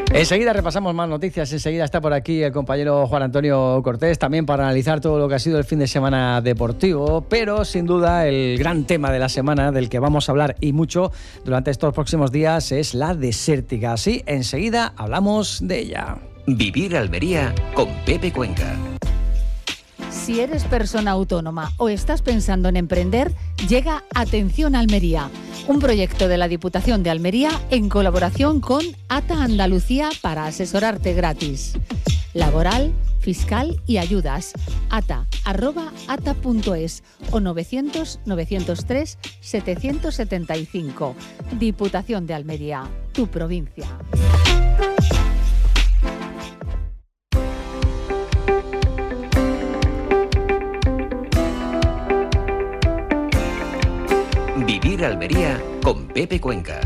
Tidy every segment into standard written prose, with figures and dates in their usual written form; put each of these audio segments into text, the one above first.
Enseguida repasamos más noticias, enseguida está por aquí el compañero Juan Antonio Cortés, también para analizar todo lo que ha sido el fin de semana deportivo, pero sin duda el gran tema de la semana del que vamos a hablar y mucho durante estos próximos días es la desértica. Así, enseguida hablamos de ella. Vivir Almería con Pepe Cuenca. Si eres persona autónoma o estás pensando en emprender, llega Atención Almería, un proyecto de la Diputación de Almería en colaboración con ATA Andalucía para asesorarte gratis. Laboral, fiscal y ayudas. ata@ata.es o 900-903-775. Diputación de Almería, tu provincia. Vivir Almería con Pepe Cuenca.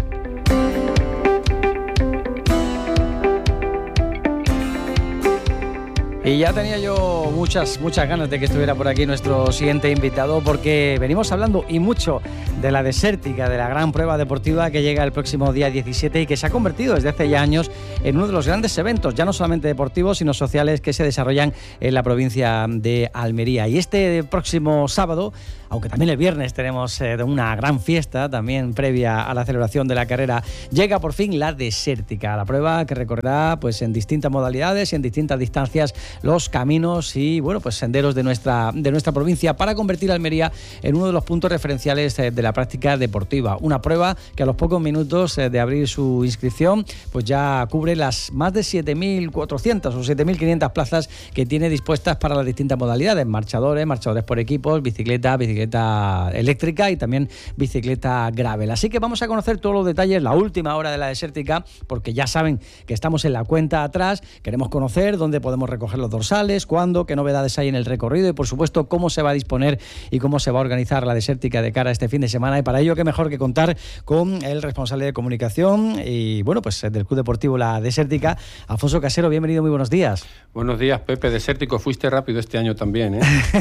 Y ya tenía yo muchas ganas de que estuviera por aquí nuestro siguiente invitado, porque venimos hablando y mucho de la desértica, de la gran prueba deportiva que llega el próximo día 17 y que se ha convertido desde hace ya años en uno de los grandes eventos, ya no solamente deportivos, sino sociales, que se desarrollan en la provincia de Almería. Y este próximo sábado, aunque también el viernes tenemos una gran fiesta, también previa a la celebración de la carrera, llega por fin la desértica, la prueba que recorrerá pues en distintas modalidades y en distintas distancias los caminos y bueno, pues senderos de nuestra provincia, para convertir a Almería en uno de los puntos referenciales de la práctica deportiva. Una prueba que a los pocos minutos de abrir su inscripción pues ya cubre las más de 7.400 o 7.500 plazas que tiene dispuestas para las distintas modalidades: marchadores por equipos, bicicleta eléctrica y también bicicleta gravel. Así que vamos a conocer todos los detalles, la última hora de la desértica, porque ya saben que estamos en la cuenta atrás. Queremos conocer dónde podemos recoger los dorsales, cuándo, qué novedades hay en el recorrido y por supuesto cómo se va a disponer y cómo se va a organizar la desértica de cara a este fin de semana. Y para ello, qué mejor que contar con el responsable de comunicación y bueno, pues del Club Deportivo La Desértica, Alfonso Casero. Bienvenido, muy buenos días. Buenos días, Pepe. Desértico, fuiste rápido este año también, ¿eh?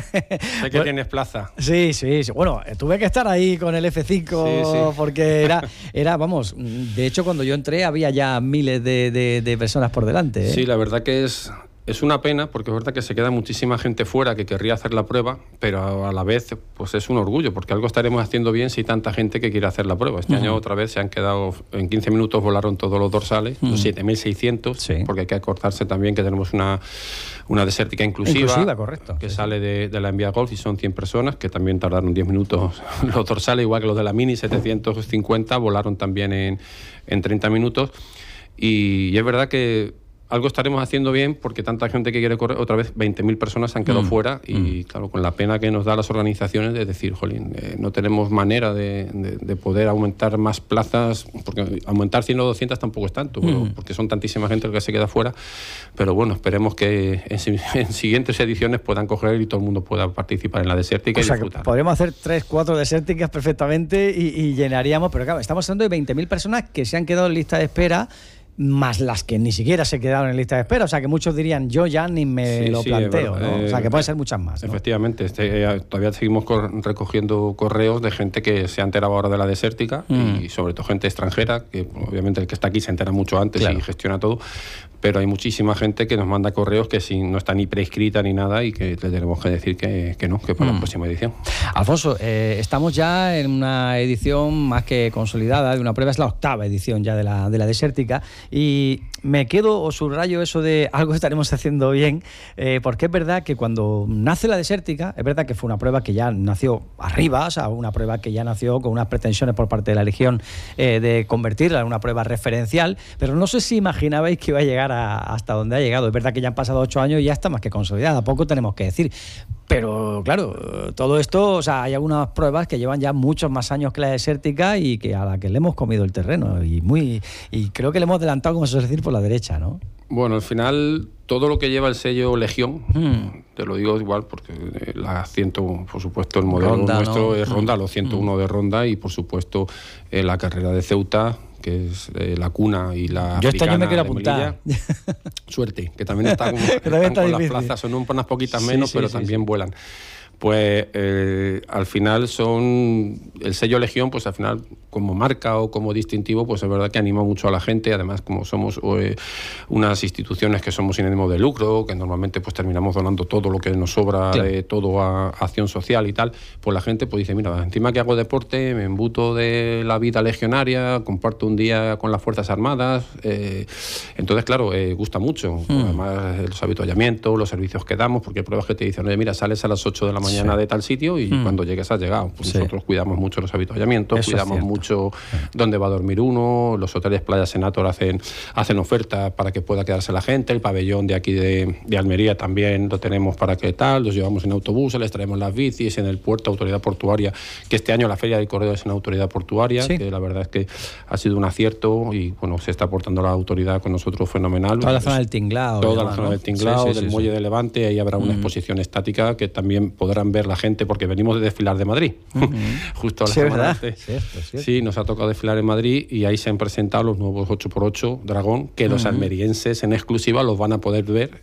Sé que tienes plaza. Sí. Bueno, tuve que estar ahí con el F5 sí. Porque era, vamos, de hecho cuando yo entré había ya miles de personas por delante, ¿eh? Sí, la verdad que es una pena, porque es verdad que se queda muchísima gente fuera que querría hacer la prueba, pero a la vez pues es un orgullo, porque algo estaremos haciendo bien si hay tanta gente que quiere hacer la prueba. Este año otra vez se han quedado, en 15 minutos volaron todos los dorsales, los 7.600, sí. Porque hay que acordarse también que tenemos una desértica inclusiva correcto, que sale de la Envía Golf y son 100 personas, que también tardaron 10 minutos los dorsales, igual que los de la Mini, 750, volaron también en 30 minutos. Y es verdad que algo estaremos haciendo bien, porque tanta gente que quiere correr, otra vez 20.000 personas se han quedado fuera y claro, con la pena que nos da las organizaciones de decir, jolín, no tenemos manera de poder aumentar más plazas, porque aumentar 100 o 200 tampoco es tanto, porque son tantísima gente la que se queda fuera, pero bueno, esperemos que en siguientes ediciones puedan coger y todo el mundo pueda participar en la desértica y disfrutar. Podríamos hacer 3-4 desérticas perfectamente y llenaríamos, pero claro, estamos hablando de 20.000 personas que se han quedado en lista de espera, más las que ni siquiera se quedaron en lista de espera, o sea que muchos dirían, yo ya ni me lo planteo, ¿no? O sea que puede ser muchas más, ¿no? Efectivamente, todavía seguimos recogiendo correos de gente que se ha enterado ahora de la desértica y sobre todo gente extranjera, que obviamente el que está aquí se entera mucho antes, claro, y gestiona todo, pero hay muchísima gente que nos manda correos que no está ni prescrita ni nada y que le tenemos que decir que para la próxima edición. Alfonso, estamos ya en una edición más que consolidada de una prueba, es la 8ª edición ya de la desértica. Y me quedo o subrayo eso de algo estaremos haciendo bien, porque es verdad que cuando nace la desértica, es verdad que fue una prueba que ya nació arriba, o sea, una prueba que ya nació con unas pretensiones por parte de la Legión de convertirla en una prueba referencial, pero no sé si imaginabais que iba a llegar hasta donde ha llegado. Es verdad que ya han pasado 8 años y ya está más que consolidada, poco tenemos que decir. Pero claro, todo esto, o sea, hay algunas pruebas que llevan ya muchos más años que la desértica y que a la que le hemos comido el terreno y creo que le hemos adelantado, como se suele decir, por la derecha, ¿no? Bueno, al final todo lo que lleva el sello Legión, te lo digo igual porque la 100, por supuesto, el modelo Ronda, nuestro, ¿no? Es Ronda, los 101 de Ronda y por supuesto la carrera de Ceuta, que es la cuna y la yo este año me quiero apuntar. Suerte, que también está con las plazas, son unas poquitas menos, pero también vuelan. pues al final son el sello Legión, pues al final como marca o como distintivo, pues es verdad que anima mucho a la gente. Además, como somos unas instituciones que somos sin ánimo de lucro, que normalmente pues terminamos donando todo lo que nos sobra, de todo a acción social y tal, pues la gente pues dice, mira, encima que hago deporte, me embuto de la vida legionaria, comparto un día con las Fuerzas Armadas, entonces claro, gusta mucho. Además los avituallamientos, los servicios que damos, porque hay pruebas que te dicen, oye, mira, sales a las 8 de la mañana de tal sitio y cuando llegues has llegado. Pues nosotros cuidamos mucho los avituallamientos, eso cuidamos mucho dónde va a dormir uno, los hoteles Playa Senator hacen ofertas para que pueda quedarse la gente, el pabellón de aquí de Almería también lo tenemos para que tal, los llevamos en autobuses, les traemos las bicis, en el puerto, autoridad portuaria, que este año la Feria del Correo es una autoridad portuaria, que la verdad es que ha sido un acierto y bueno, se está aportando la autoridad con nosotros fenomenal. Toda la zona del Tinglao. Toda la zona del Tinglao, del Muelle de Levante, ahí habrá una exposición estática que también podrán ver la gente, porque venimos de desfilar de Madrid, justo a la semana antes. Sí, nos ha tocado desfilar en Madrid y ahí se han presentado los nuevos 8x8 Dragón, que los almerienses en exclusiva los van a poder ver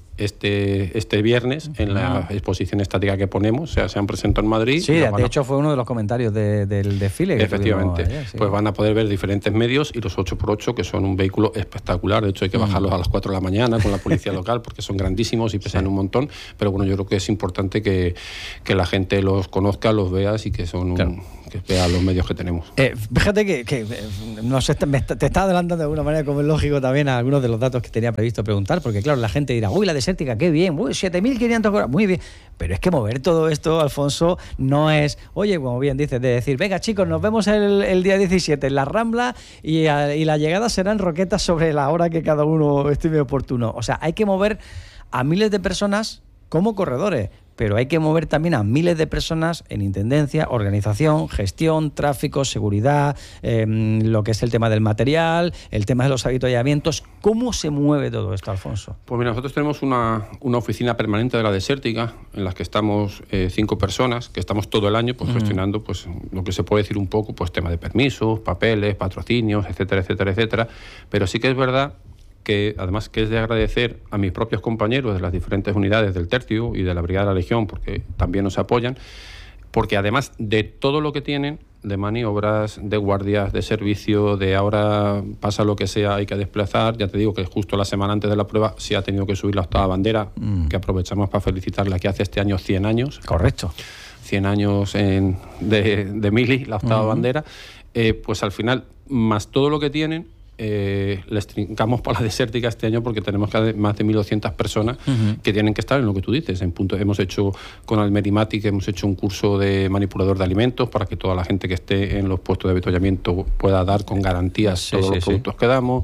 este viernes en la exposición estática que ponemos. O sea, se han presentado en Madrid. Sí, de hecho fue uno de los comentarios del desfile que efectivamente ayer, pues van a poder ver diferentes medios y los 8x8, que son un vehículo espectacular. De hecho hay que bajarlos a las 4 de la mañana con la policía local porque son grandísimos y pesan un montón, pero bueno, yo creo que es importante que la gente los conozca, los vea y que son que vea los medios que tenemos. Fíjate que no sé, te está adelantando de alguna manera, como es lógico, también a algunos de los datos que tenía previsto preguntar, porque claro, la gente dirá, uy, la desértica, qué bien, uy, 7.500 horas, muy bien, pero es que mover todo esto, Alfonso, no es, oye, como bien dices, de decir, venga chicos, nos vemos el día 17 en la Rambla y la llegada serán roquetas sobre la hora que cada uno estime oportuno. O sea, hay que mover a miles de personas como corredores, pero hay que mover también a miles de personas en intendencia, organización, gestión, tráfico, seguridad, lo que es el tema del material, el tema de los avituallamientos. ¿Cómo se mueve todo esto, Alfonso? Pues mira, nosotros tenemos una oficina permanente de la desértica en la que estamos 5 personas, que estamos todo el año pues gestionando pues lo que se puede decir un poco, pues tema de permisos, papeles, patrocinios, etcétera, etcétera, etcétera. Pero sí que es verdad que además que es de agradecer a mis propios compañeros de las diferentes unidades del Tercio y de la Brigada de la Legión, porque también nos apoyan, porque además de todo lo que tienen, de maniobras, de guardias, de servicio, de ahora pasa lo que sea, hay que desplazar, ya te digo que justo la semana antes de la prueba se ha tenido que subir la 8ª bandera, que aprovechamos para felicitarla, que hace este año 100 años. Correcto. 100 años de Mili, la 8ª bandera, pues al final, más todo lo que tienen, les trincamos para la desértica este año porque tenemos más de 1.200 personas que tienen que estar en lo que tú dices. Hemos hecho con Almerimatic, hemos hecho un curso de manipulador de alimentos para que toda la gente que esté en los puestos de avituallamiento pueda dar con garantías todos los productos que damos.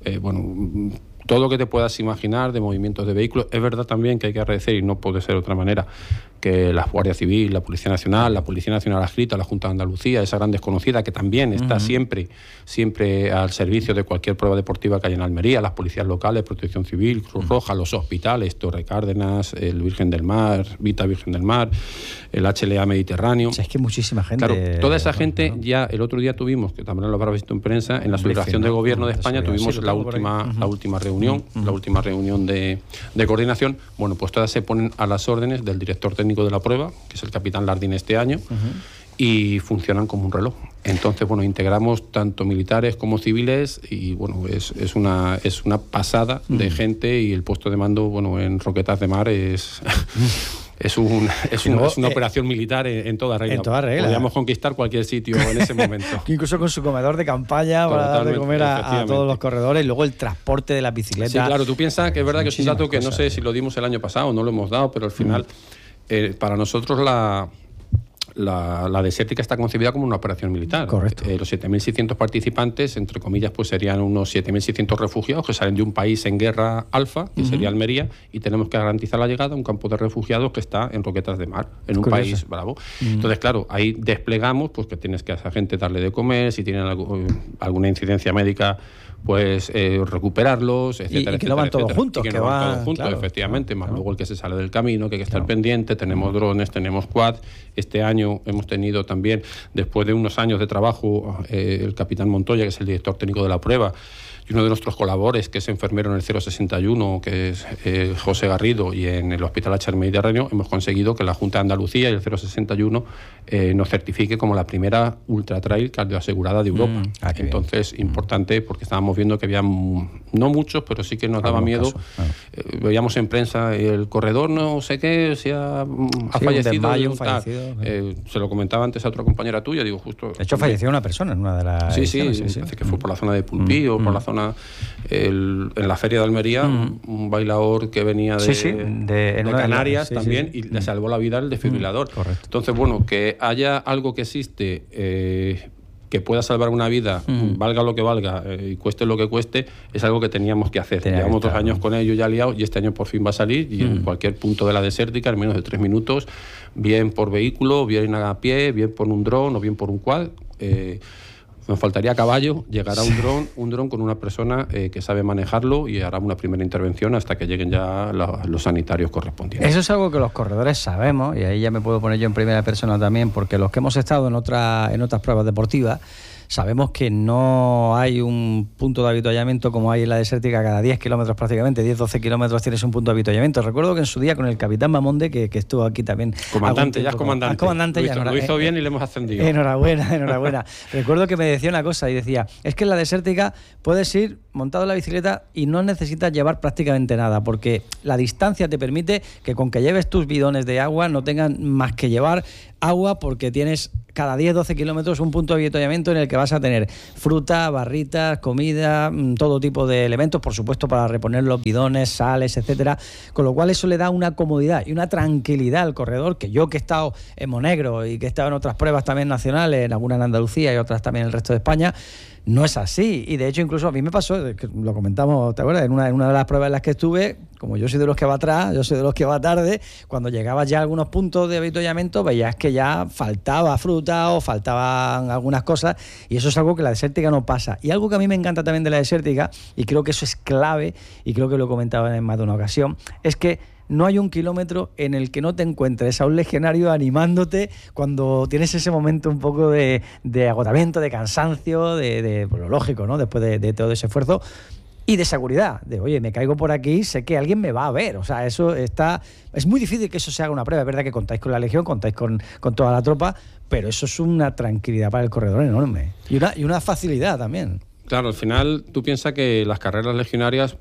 Todo lo que te puedas imaginar de movimientos de vehículos. Es verdad también que hay que agradecer, y no puede ser de otra manera, que la Guardia Civil, la Policía Nacional adscrita a la Junta de Andalucía, esa gran desconocida que también está siempre al servicio de cualquier prueba deportiva que haya en Almería, las policías locales, Protección Civil, Cruz Roja, los hospitales, Torre Cárdenas, el Virgen del Mar, Vita Virgen del Mar, el HLA Mediterráneo. O sea, es que muchísima gente. Claro, toda esa gente, ya el otro día tuvimos, que también lo habrás visto en prensa, en la celebración de Gobierno de España tuvimos la última reunión de coordinación. Bueno, pues todas se ponen a las órdenes del director técnico de la prueba, que es el capitán Lardín este año, y funcionan como un reloj. Entonces, bueno, integramos tanto militares como civiles y, bueno, es una pasada de gente, y el puesto de mando, bueno, en Roquetas de Mar es una operación militar en toda regla. En toda regla. Podríamos conquistar cualquier sitio en ese momento. Incluso con su comedor de campaña para dar de comer a todos los corredores, y luego el transporte de la bicicleta. Sí, claro, tú piensas que es verdad que es un dato que no sé si lo dimos el año pasado o no lo hemos dado, pero al final, para nosotros la desértica está concebida como una operación militar. Correcto. Los 7.600 participantes, entre comillas, pues serían unos 7.600 refugiados que salen de un país en guerra alfa, que sería Almería, y tenemos que garantizar la llegada a un campo de refugiados que está en Roquetas de Mar, en un país bravo. Entonces, claro, ahí desplegamos pues que tienes que a esa gente darle de comer, si tienen alguna incidencia médica, pues recuperarlos, etcétera. Y que no van todos juntos. Que no van todos juntos, efectivamente. Más luego el que se sale del camino, que hay que estar pendiente. Tenemos drones, tenemos quad. Este año hemos tenido también, después de unos años de trabajo, el capitán Montoya, que es el director técnico de la prueba, y uno de nuestros colaboradores, que es enfermero en el 061, que es José Garrido, y en el Hospital HR Mediterráneo, hemos conseguido que la Junta de Andalucía y el 061 nos certifique como la primera ultra trail cardioasegurada de Europa. Entonces, importante, porque estábamos viendo que había no muchos, pero sí que nos daba miedo. Veíamos en prensa el corredor, no sé qué, se ha fallecido. Se lo comentaba antes a otra compañera tuya, digo, justo. De hecho, falleció una persona en una de las. Sí, parece que fue por la zona de Pulpí o por la zona. En la Feria de Almería, un bailador que venía de Canarias también, y le salvó la vida el desfibrilador. Correcto. Entonces, bueno, que haya algo que existe que pueda salvar una vida, valga lo que valga, y cueste lo que cueste, es algo que teníamos que hacer. Llevamos 2 años con ello ya liados, y este año por fin va a salir, y en cualquier punto de la desértica, en menos de 3 minutos, bien por vehículo, bien a pie, bien por un dron o bien por un quad. Nos faltaría caballo, llegará un dron con una persona que sabe manejarlo, y hará una primera intervención hasta que lleguen ya los sanitarios correspondientes. Eso es algo que los corredores sabemos, y ahí ya me puedo poner yo en primera persona también, porque los que hemos estado en otras pruebas deportivas, sabemos que no hay un punto de avituallamiento como hay en la desértica. Cada 10 kilómetros prácticamente, 10-12 kilómetros tienes un punto de avituallamiento. Recuerdo que en su día con el capitán Mamonde, que estuvo aquí también. Comandante, ya es comandante. Lo hizo bien y le hemos ascendido. Enhorabuena. Recuerdo que me decía una cosa, y decía, es que en la desértica puedes ir montado en la bicicleta y no necesitas llevar prácticamente nada, porque la distancia te permite que con que lleves tus bidones de agua no tengan más que llevar agua, porque tienes cada 10-12 kilómetros un punto de avituallamiento en el que vas a tener fruta, barritas, comida, todo tipo de elementos, por supuesto para reponer los bidones, sales, etcétera, con lo cual eso le da una comodidad y una tranquilidad al corredor, que yo, que he estado en Monegro y que he estado en otras pruebas también nacionales, en algunas en Andalucía y otras también en el resto de España, no es así. Y de hecho incluso a mí me pasó, lo comentamos, ¿te acuerdas? En una de las pruebas en las que estuve, como yo soy de los que va atrás, yo soy de los que va tarde, cuando llegabas ya a algunos puntos de avituallamiento veías que ya faltaba fruta o faltaban algunas cosas, y eso es algo que la desértica no pasa. Y algo que a mí me encanta también de la desértica, y creo que eso es clave, y creo que lo he comentado en más de una ocasión, es que no hay un kilómetro en el que no te encuentres a un legionario animándote cuando tienes ese momento un poco de agotamiento, de cansancio, de pues lo lógico, ¿no? Después de todo ese esfuerzo, y de seguridad, de oye, me caigo por aquí, sé que alguien me va a ver. O sea, eso está. Es muy difícil que eso se haga una prueba. Es verdad que contáis con la Legión, contáis con toda la tropa, pero eso es una tranquilidad para el corredor enorme. Y una facilidad también. Claro, al final tú piensas que las carreras legionarias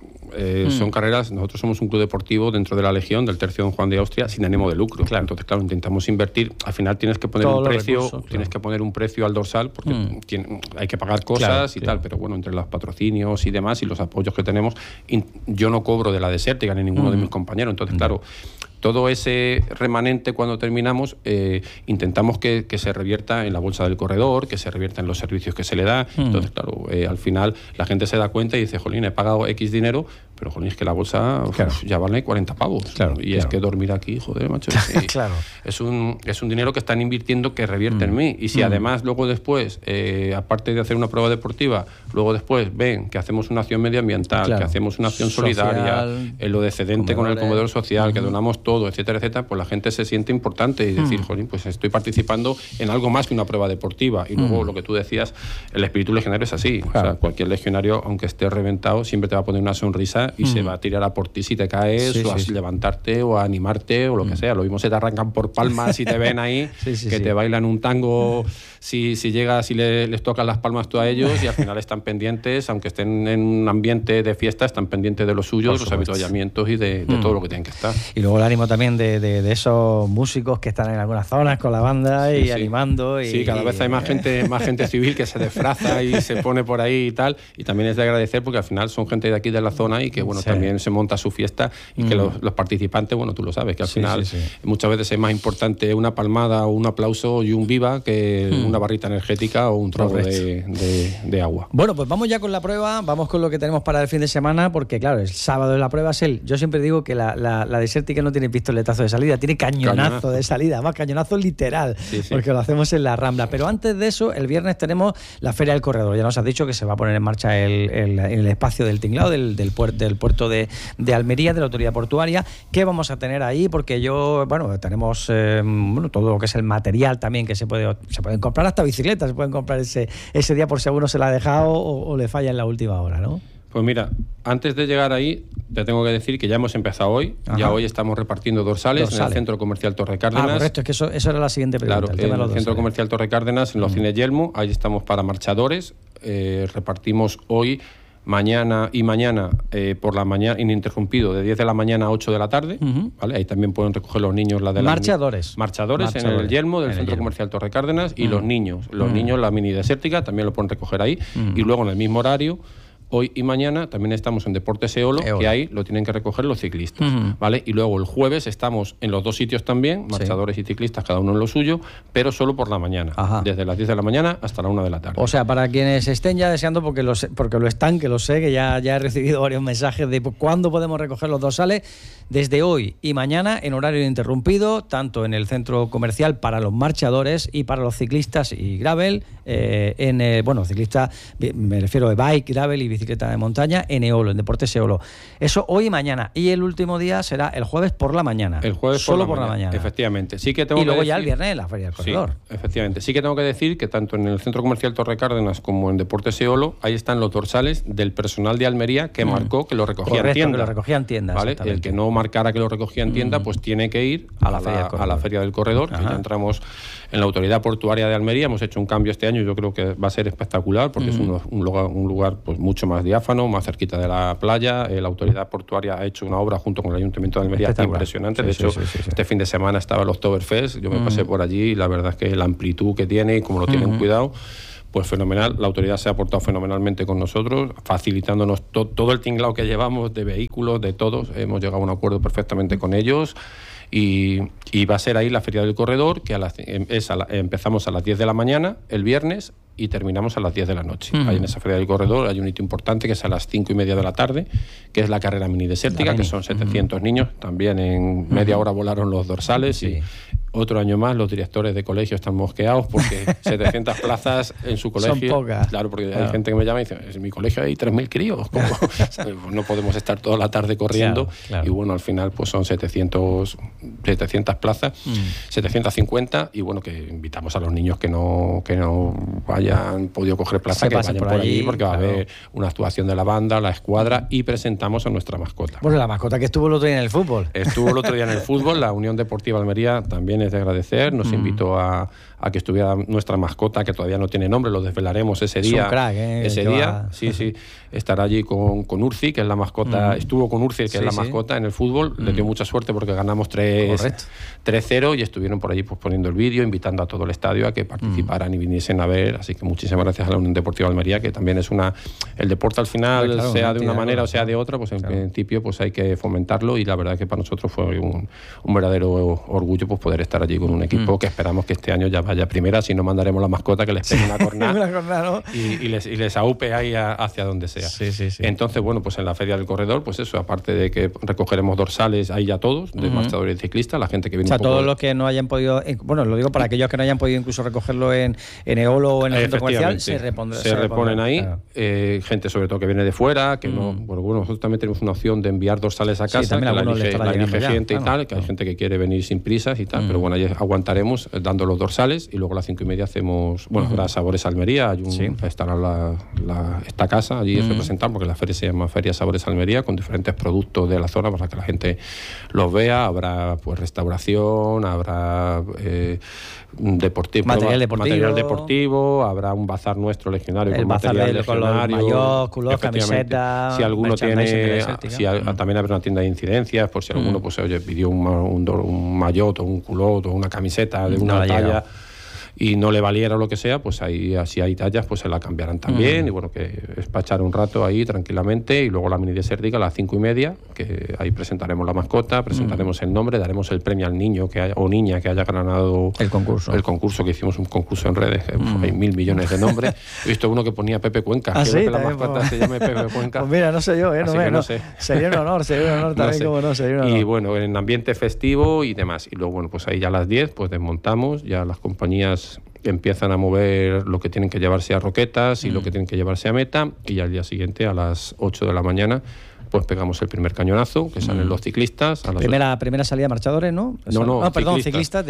son carreras, nosotros somos un club deportivo dentro de la Legión, del Tercio Don Juan de Austria, sin ánimo de lucro. Claro. Entonces, claro, intentamos invertir. Al final tienes que poner que poner un precio al dorsal, porque hay que pagar cosas tal, pero bueno, entre los patrocinios y demás y los apoyos que tenemos, yo no cobro de la desértica ni ninguno de mis compañeros. Entonces, claro, todo ese remanente cuando terminamos intentamos que se revierta en la bolsa del corredor, que se revierta en los servicios que se le da. Entonces, claro, al final la gente se da cuenta y dice, jolín, he pagado X dinero, pero jolín, es que la bolsa ya vale 40 pavos. Es que dormir aquí, joder, macho. Es un dinero que están invirtiendo que revierte en mí. Y si además luego después, aparte de hacer una prueba deportiva, luego después ven que hacemos una acción medioambiental, que hacemos una acción solidaria, lo de excedente con el comedor social, que donamos todo, etcétera, pues la gente se siente importante y decir, jolín, pues estoy participando en algo más que una prueba deportiva. Y luego lo que tú decías, el espíritu legionario es así. O sea, cualquier legionario, aunque esté reventado, siempre te va a poner una sonrisa y se va a tirar a por ti si te caes, a levantarte o a animarte o lo que sea. Lo mismo se te arrancan por palmas si te ven ahí, te bailan un tango si llegas y les tocas las palmas tú a ellos, y al final están pendientes, aunque estén en un ambiente de fiesta, están pendientes de lo suyo, de los avituallamientos y de todo lo que tienen que estar. Y luego el ánimo también de esos músicos que están en algunas zonas con la banda y animando. Sí, cada vez hay más gente civil que se disfraza y se pone por ahí y tal, y también es de agradecer porque al final son gente de aquí de la zona y que bueno, también se monta su fiesta y que los participantes, bueno, tú lo sabes, que al final muchas veces es más importante una palmada o un aplauso y un viva que una barrita energética o un trago de agua. Bueno, pues vamos ya con la prueba, vamos con lo que tenemos para el fin de semana, porque claro, el sábado de la prueba es yo siempre digo que la desértica no tiene pistoletazo de salida, tiene cañonazo de salida, además cañonazo literal, porque lo hacemos en la Rambla. Pero antes de eso, el viernes tenemos la Feria del Corredor. Ya nos has dicho que se va a poner en marcha el espacio del tinglado del puerto de Almería, de la autoridad portuaria. ¿Qué vamos a tener ahí? Porque tenemos todo lo que es el material también que se pueden comprar, hasta bicicletas se pueden comprar ese día por si alguno se la ha dejado o le falla en la última hora, ¿no? Pues mira, antes de llegar ahí, te tengo que decir que ya hemos empezado hoy. Ajá. Ya hoy estamos repartiendo dorsales en el Centro Comercial Torre Cárdenas. Correcto, es que eso era la siguiente pregunta. Claro, en el Centro Comercial Torre Cárdenas, en los Cines Yelmo, ahí estamos para marchadores. Repartimos hoy, mañana por la mañana, ininterrumpido, de 10 de la mañana a 8 de la tarde. ¿Vale? Ahí también pueden recoger los niños la de la Marchadores en el Yelmo del Centro Comercial Torre Cárdenas y los niños la mini desértica también lo pueden recoger ahí. Y luego en el mismo horario, hoy y mañana también estamos en Deportes Eolo, que ahí lo tienen que recoger los ciclistas, ¿vale? Y luego el jueves estamos en los dos sitios también, marchadores y ciclistas, cada uno en lo suyo, pero solo por la mañana, desde las 10 de la mañana hasta la 1 de la tarde. O sea, para quienes estén ya deseando, porque lo están, que lo sé, que ya he recibido varios mensajes de cuándo podemos recoger los dorsales, desde hoy y mañana en horario ininterrumpido, tanto en el centro comercial para los marchadores y para los ciclistas y gravel, ciclistas, me refiero a bike, gravel y bicicleta de montaña en Eolo, en Deportes Eolo. Eso hoy y mañana. Y el último día será el jueves por la mañana. El jueves solo por la mañana. Efectivamente. Sí que tengo y luego que ya el viernes en la Feria del Corredor. Sí, efectivamente. Sí que tengo que decir que tanto en el Centro Comercial Torre Cárdenas como en Deportes Eolo, ahí están los dorsales del personal de Almería que marcó que lo recogía en tienda. Que lo recogía en tienda, ¿vale? El que no marcara que lo recogía en tienda, pues tiene que ir a la Feria del Corredor, que ya entramos en la Autoridad Portuaria de Almería. Hemos hecho un cambio este año y yo creo que va a ser espectacular porque es un lugar pues mucho más diáfano, más cerquita de la playa. La Autoridad Portuaria ha hecho una obra junto con el Ayuntamiento de Almería impresionante. De hecho, este fin de semana estaba el Oktoberfest, yo me pasé por allí y la verdad es que la amplitud que tiene y cómo lo tienen cuidado, pues fenomenal. La autoridad se ha portado fenomenalmente con nosotros, facilitándonos todo el tinglado que llevamos de vehículos, de todos. Hemos llegado a un acuerdo perfectamente con ellos. Y va a ser ahí la Feria del Corredor, que empezamos a las 10 de la mañana el viernes y terminamos a las 10 de la noche. Ahí en esa Feria del Corredor hay un hito importante que es a las 5:30 de la tarde, que es la carrera mini desértica, que son 700 niños. También en media hora volaron los dorsales y otro año más los directores de colegio están mosqueados porque 700 plazas en su colegio. Son pocas. Claro, porque hay gente que me llama y dice, en mi colegio hay 3.000 críos. No podemos estar toda la tarde corriendo. Claro. Y bueno, al final pues son 700 plazas, 750, y bueno, que invitamos a los niños que no hayan podido coger plaza, que vayan por allí porque va a haber una actuación de la banda, la escuadra, y presentamos a nuestra mascota. Bueno, la mascota que estuvo el otro día en el fútbol. Estuvo el otro día en el fútbol, la Unión Deportiva Almería también es de agradecer, nos invitó a que estuviera nuestra mascota, que todavía no tiene nombre, lo desvelaremos ese día. Es un crack, ese día, sí, estará allí con Urci, que es la mascota, estuvo con Urci, que es la mascota en el fútbol, le dio mucha suerte porque ganamos 3-0 y estuvieron por allí pues poniendo el vídeo, invitando a todo el estadio a que participaran y viniesen a ver, así que muchísimas gracias a la Unión Deportiva Almería, que también es el deporte al final, sea de una manera o sea de otra, pues en principio pues hay que fomentarlo, y la verdad que para nosotros fue un verdadero orgullo pues poder estar allí con un equipo que esperamos que este año ya vaya primera, si no mandaremos la mascota que les pegue una cornada ¿no? y les aupe ahí hacia donde sea. Sí. Entonces, bueno, pues en la Feria del Corredor, pues eso, aparte de que recogeremos dorsales, ahí ya todos, de marchadores y ciclistas, la gente que viene. O sea, todos los que no hayan podido, bueno, lo digo para aquellos que no hayan podido incluso recogerlo en Eolo o en el centro comercial, se reponen ahí. Claro. Gente sobre todo que viene de fuera, que no, bueno, nosotros también tenemos una opción de enviar dorsales a casa, que la elige gente y tal, que hay gente que quiere venir sin prisas y tal, pero bueno, ahí aguantaremos dando los dorsales, y luego a las 5:30 hacemos, bueno, habrá Sabores Almería, estará esta casa allí representada, porque la feria se llama Feria Sabores Almería, con diferentes productos de la zona para que la gente los vea. Habrá pues restauración, habrá material deportivo, habrá un bazar nuestro legionario, el bazar con los maillots, culos, camisetas. Si alguno tiene, también habrá una tienda de incidencias, por si alguno pues pidió un maillot o un culot o una camiseta de una talla y no le valiera o lo que sea, pues ahí, si hay tallas, pues se la cambiarán también. Y bueno, que es para echar un rato ahí tranquilamente. Y luego la mini desértica a las 5:30, que ahí presentaremos la mascota, presentaremos el nombre, daremos el premio al niño o niña que haya ganado el concurso, que hicimos un concurso en redes, hay 1.000 millones de nombres. He visto uno que ponía Pepe Cuenca. Quiero que la mascota se llame Pepe Cuenca. Pues mira, no sé yo, no sé. Sería un honor también, sé. Como no, sería un honor. Y bueno, en ambiente festivo y demás. Y luego, bueno, pues ahí ya a las 10 pues desmontamos, ya las compañías empiezan a mover lo que tienen que llevarse a Roquetas y lo que tienen que llevarse a Meta, y ya al día siguiente a las 8 de la mañana pues pegamos el primer cañonazo, que salen los ciclistas. A las primera salida de marchadores, ¿no? Perdón, ciclistas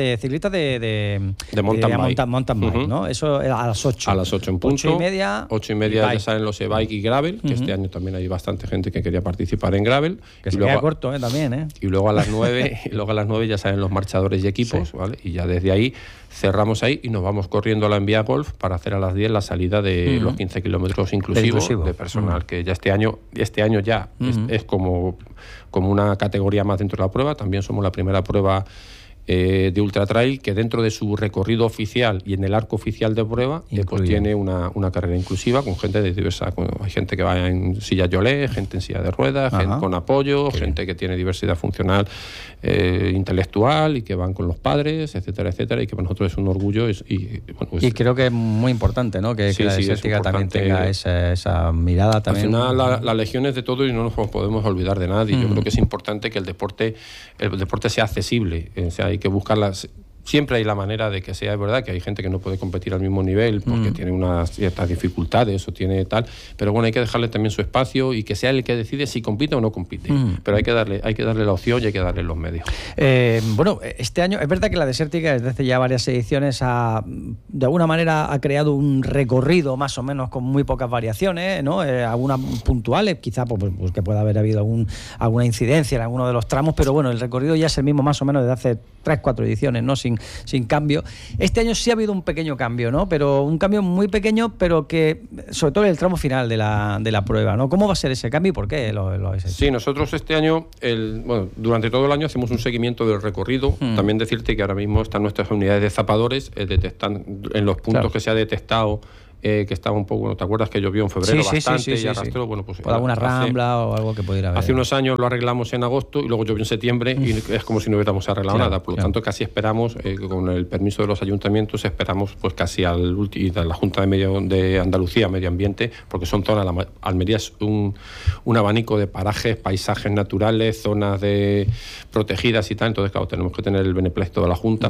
de mountain bike, ¿no? Eso a las 8. A las 8 en punto. 8:30 ya salen los e-bike y gravel, que este año también hay bastante gente que quería participar en gravel. Que se queda corto, también, Y luego a las 9 ya salen los marchadores y equipos, ¿vale? Y ya desde ahí cerramos ahí y nos vamos corriendo a la Envía Golf para hacer a las 10 la salida de los 15 kilómetros inclusivos de personal, que ya este año ya es como una categoría más dentro de la prueba. También somos la primera prueba de Ultra Trail que dentro de su recorrido oficial y en el arco oficial de prueba pues tiene una carrera inclusiva con gente de diversa. Hay gente que va en silla Yolé, gente en silla de ruedas, gente con apoyo, gente que tiene diversidad funcional, intelectual, y que van con los padres, etcétera, etcétera, y que para nosotros es un orgullo. Y creo que es muy importante, ¿no? Que la desértica también tenga esa mirada también. Al final la legión es de todo y no nos podemos olvidar de nadie. Yo creo que es importante que el deporte sea accesible, hay que buscarlas. Siempre hay la manera de que sea. Es verdad que hay gente que no puede competir al mismo nivel porque tiene unas ciertas dificultades o tiene tal, pero bueno, hay que dejarle también su espacio y que sea el que decide si compite o no compite. Pero hay que darle la opción y hay que darle los medios. Bueno, este año es verdad que la desértica desde hace ya varias ediciones de alguna manera ha creado un recorrido más o menos con muy pocas variaciones, ¿no? Algunas puntuales, quizá pues que pueda haber habido alguna incidencia en alguno de los tramos, pero bueno, el recorrido ya es el mismo más o menos desde hace 3-4 ediciones, ¿no? Sin cambio. Este año sí ha habido un pequeño cambio, ¿no? Pero un cambio muy pequeño, pero que sobre todo en el tramo final de la prueba, ¿no? ¿Cómo va a ser ese cambio y por qué lo habéis hecho? Sí, nosotros este año, durante todo el año hacemos un seguimiento del recorrido. También decirte que ahora mismo están nuestras unidades de zapadores detectan en los puntos que se ha detectado que estaba un poco, ¿te acuerdas que llovió en febrero bastante y arrastró? Bueno, pues por alguna rambla o algo que pudiera haber. Hace unos años lo arreglamos en agosto y luego llovió en septiembre y es como si no hubiéramos arreglado nada. Por lo tanto, casi esperamos, con el permiso de los ayuntamientos, esperamos pues casi y de la Junta de Andalucía, Medio Ambiente, porque son zonas, Almería es un abanico de parajes, paisajes naturales, zonas protegidas y tal. Entonces, claro, tenemos que tener el beneplácito de la Junta.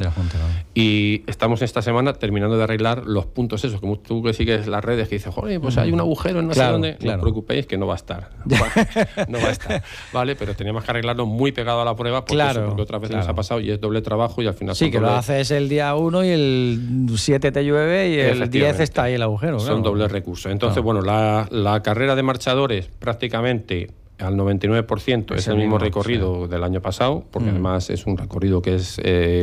Y estamos esta semana terminando de arreglar los puntos esos, como tú que sigues las redes, que dices, joder, pues hay un agujero en no sé dónde. No os preocupéis que no va a estar. No va a estar. ¿Vale? Pero teníamos que arreglarlo muy pegado a la prueba porque otras veces nos ha pasado y es doble trabajo y al final... Sí, que lo haces el día 1 y el 7 te llueve y el 10 está ahí el agujero. Son dobles recursos. Entonces, bueno, la carrera de marchadores prácticamente al 99% es el mismo recorrido del año pasado, porque además es un recorrido que es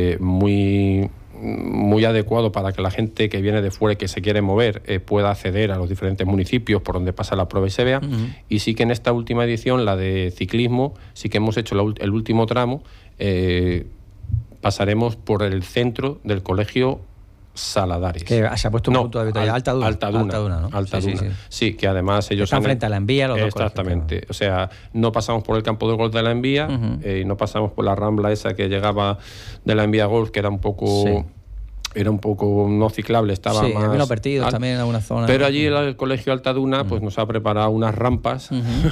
muy adecuado para que la gente que viene de fuera y que se quiere mover pueda acceder a los diferentes municipios por donde pasa la prueba y se vea. Y sí que en esta última edición, la de ciclismo, sí que hemos hecho el último tramo. Pasaremos por el centro del colegio Saladares. Que se ha puesto un punto de habitualidad. Altaduna, ¿no? Altaduna. Sí, que además ellos están frente a la Envía, los exactamente. Dos. O sea, no pasamos por el campo de golf de la Envía y no pasamos por la rambla esa que llegaba de la Envía Golf, que era un poco... Era un poco no ciclable, estaba más... Sí, perdidos también en algunas zonas. Pero allí el Colegio Altaduna pues nos ha preparado unas rampas,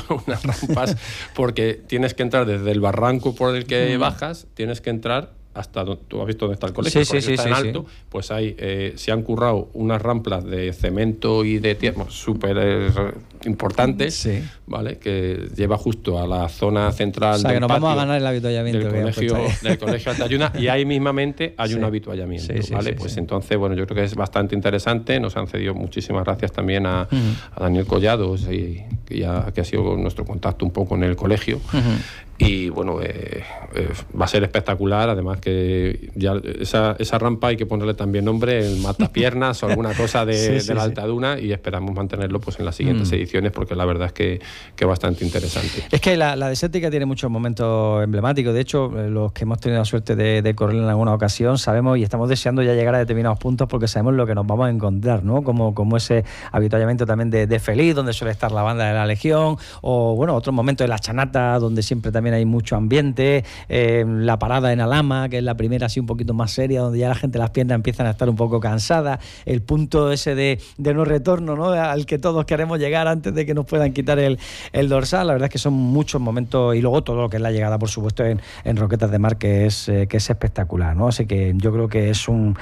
porque tienes que entrar desde el barranco por el que bajas, tienes que entrar hasta tú has visto dónde está el colegio, está en alto, pues ahí se han currado unas rampas de cemento y de tierra súper importantes, ¿vale? Que lleva justo a la zona central, o sea, del que nos patio vamos a ganar el avituallamiento del colegio Altayuna, y ahí mismamente hay un avituallamiento, ¿vale? Pues entonces, bueno, yo creo que es bastante interesante. Nos han cedido muchísimas gracias también a Daniel Collado, que ha sido nuestro contacto un poco en el colegio. Y bueno, va a ser espectacular, además que ya esa rampa hay que ponerle también nombre, el matapiernas o alguna cosa de la Alta Duna, y esperamos mantenerlo pues en las siguientes ediciones, porque la verdad es que es bastante interesante. Es que la desértica tiene muchos momentos emblemáticos. De hecho, los que hemos tenido la suerte de correr en alguna ocasión sabemos y estamos deseando ya llegar a determinados puntos, porque sabemos lo que nos vamos a encontrar, ¿no? Como ese avituallamiento también de Feliz, donde suele estar la banda de la Legión, o bueno, otros momentos de la Chanata, donde siempre también hay mucho ambiente, la parada en Alhama, que es la primera así un poquito más seria, donde ya la gente, las piernas empiezan a estar un poco cansadas, el punto ese de no retorno, ¿no? Al que todos queremos llegar antes de que nos puedan quitar el dorsal. La verdad es que son muchos momentos, y luego todo lo que es la llegada, por supuesto, en Roquetas de Mar, que es espectacular, ¿no? Así que yo creo que es un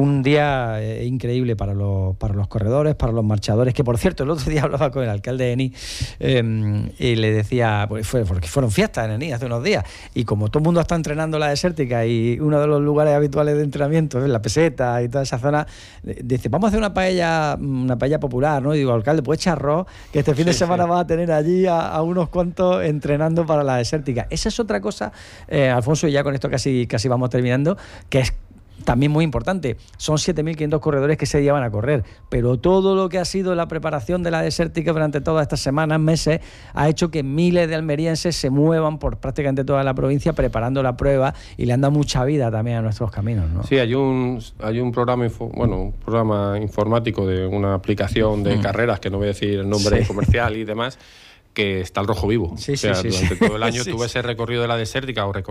día increíble para los corredores, para los marchadores, que por cierto, el otro día hablaba con el alcalde de Ení y le decía, pues porque fueron fiestas en Ení hace unos días, y como todo el mundo está entrenando la desértica y uno de los lugares habituales de entrenamiento es la Peseta y toda esa zona, dice, vamos a hacer una paella popular, ¿no? Y digo, alcalde, pues echa arroz, que este fin de semana vas a tener allí a unos cuantos entrenando para la desértica. Esa es otra cosa, Alfonso, y ya con esto casi vamos terminando, que es también muy importante. Son 7.500 corredores que ese día van a correr, pero todo lo que ha sido la preparación de la desértica durante todas estas semanas, meses, ha hecho que miles de almerienses se muevan por prácticamente toda la provincia preparando la prueba, y le han dado mucha vida también a nuestros caminos, ¿no? Sí, hay un programa un programa informático de una aplicación de carreras, que no voy a decir el nombre comercial y demás, que está el rojo vivo. Durante todo el año tuve ese recorrido de la desértica, o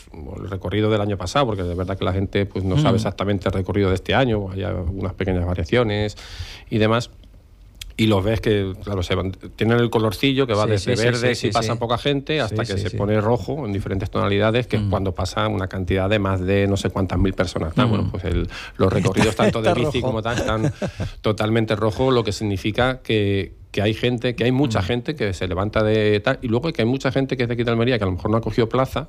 el recorrido del año pasado, porque de verdad que la gente pues no sabe exactamente el recorrido de este año, hay algunas pequeñas variaciones y demás. Y los ves que, claro, tienen el colorcillo que va desde verde si pasa poca gente hasta que se pone rojo en diferentes tonalidades, que es cuando pasa una cantidad de más de no sé cuántas mil personas. Bueno, pues los recorridos tanto de bici como tal están totalmente rojos, lo que significa que hay gente, que hay mucha gente que se levanta de tal, y luego que hay mucha gente que es de aquí de Almería que a lo mejor no ha cogido plaza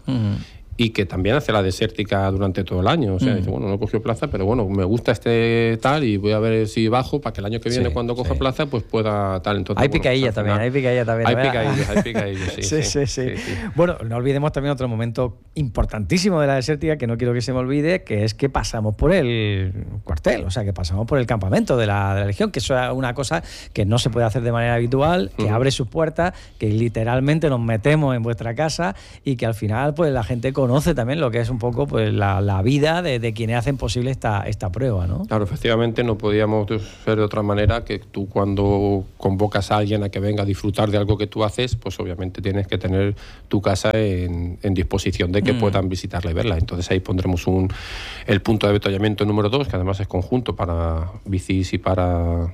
y que también hace la desértica durante todo el año. O sea, dice, bueno, no he cogido plaza, pero bueno, me gusta este tal y voy a ver si bajo para que el año que viene cuando coja plaza pues pueda tal. Entonces, hay picadilla también, hay picadilla también. Hay picadillos, sí. Bueno, no olvidemos también otro momento importantísimo de la desértica, que no quiero que se me olvide, que es que pasamos por el cuartel, o sea, que pasamos por el campamento de la Legión, que eso es una cosa que no se puede hacer de manera habitual, que abre sus puertas, que literalmente nos metemos en vuestra casa, y que al final pues la gente conoce también lo que es un poco pues la vida de quienes hacen posible esta prueba, ¿no? Claro, efectivamente no podíamos ser de otra manera, que tú cuando convocas a alguien a que venga a disfrutar de algo que tú haces, pues obviamente tienes que tener tu casa en disposición de que puedan visitarla y verla. Entonces ahí pondremos el punto de avituallamiento número 2, que además es conjunto para bicis y para